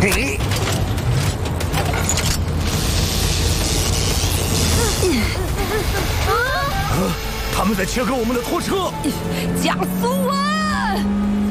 嘿，他们在切割我们的拖车， 加速啊！